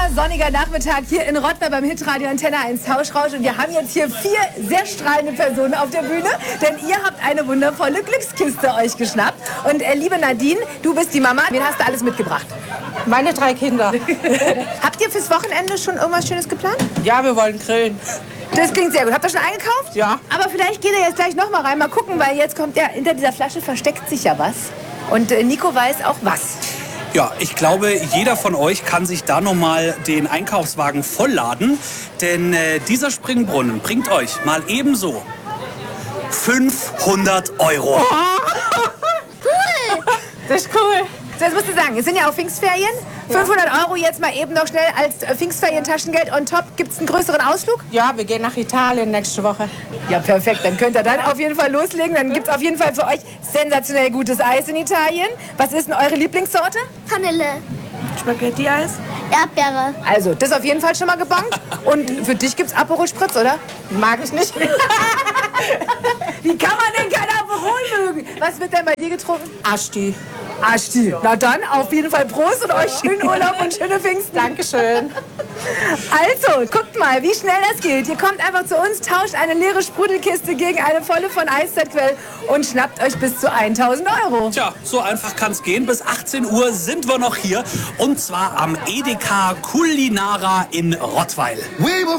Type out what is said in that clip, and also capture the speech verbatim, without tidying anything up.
wunderschöner, sonniger Nachmittag hier in Rottweil beim Hitradio Antenne eins Tauschrausch. Und wir haben jetzt hier vier sehr strahlende Personen auf der Bühne, denn ihr habt eine wundervolle Glückskiste euch geschnappt. Und äh, liebe Nadine, du bist die Mama. Wen hast du alles mitgebracht? Meine drei Kinder. Habt ihr fürs Wochenende schon irgendwas Schönes geplant? Ja, wir wollen grillen. Das klingt sehr gut. Habt ihr schon eingekauft? Ja. Aber vielleicht geht ihr jetzt gleich noch mal rein, mal gucken, weil jetzt kommt ja, hinter dieser Flasche versteckt sich ja was. Und äh, Nico weiß auch was. Ja, ich glaube, jeder von euch kann sich da noch mal den Einkaufswagen vollladen. Denn äh, dieser Springbrunnen bringt euch mal ebenso fünfhundert Euro. Das ist cool. So, jetzt musst du sagen, es sind ja auch Pfingstferien. fünfhundert Euro jetzt mal eben noch schnell als äh, Pfingstferien-Taschengeld on top. Gibt es einen größeren Ausflug? Ja, wir gehen nach Italien nächste Woche. Ja, perfekt. Dann könnt ihr dann auf jeden Fall loslegen. Dann gibt es auf jeden Fall für euch sensationell gutes Eis in Italien. Was ist denn eure Lieblingssorte? Vanille. Spaghetti-Eis? Erdbeere. Also, das ist auf jeden Fall schon mal gebongt. Und für dich gibt's Aperol Spritz, oder? Mag ich nicht. Wie kann man denn kein Aperol mögen? Was wird denn bei dir getrunken? Asti. Asti. Na dann, auf jeden Fall Prost und euch schönen Urlaub und schöne Pfingsten. Dankeschön. Also, guckt mal, wie schnell das geht. Ihr kommt einfach zu uns, tauscht eine leere Sprudelkiste gegen eine volle von Eiszeitquell und schnappt euch bis zu tausend Euro. Tja, so einfach kann's gehen. Bis achtzehn Uhr sind wir noch hier. Und zwar am Edeka Culinara in Rottweil.